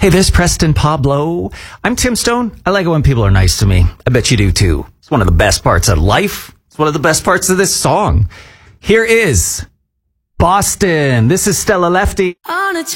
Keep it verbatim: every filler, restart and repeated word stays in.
Hey, this is Preston Pablo. I'm Tim Stone. I like it when people are nice to me. I bet you do too. It's one of the best parts of life. It's one of the best parts of this song. Here is Boston. This is Stella Lefty. On a